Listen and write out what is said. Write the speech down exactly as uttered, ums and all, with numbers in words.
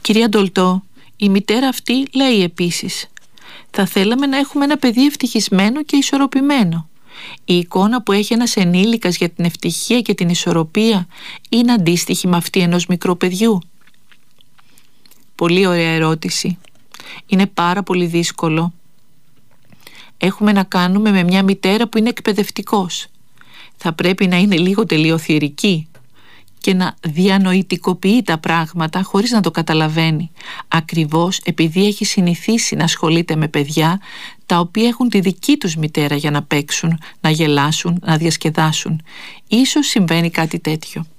Κυρία Ντολτό, η μητέρα αυτή λέει επίσης: θα θέλαμε να έχουμε ένα παιδί ευτυχισμένο και ισορροπημένο. Η εικόνα που έχει ένας ενήλικας για την ευτυχία και την ισορροπία είναι αντίστοιχη με αυτή ενός μικρού παιδιού? Πολύ ωραία ερώτηση. Είναι πάρα πολύ δύσκολο. Έχουμε να κάνουμε με μια μητέρα που είναι εκπαιδευτικός. Θα πρέπει να είναι λίγο τελειοθυρική και να διανοητικοποιεί τα πράγματα χωρίς να το καταλαβαίνει, ακριβώς επειδή έχει συνηθίσει να ασχολείται με παιδιά τα οποία έχουν τη δική τους μητέρα για να παίξουν, να γελάσουν, να διασκεδάσουν. Ίσως συμβαίνει κάτι τέτοιο.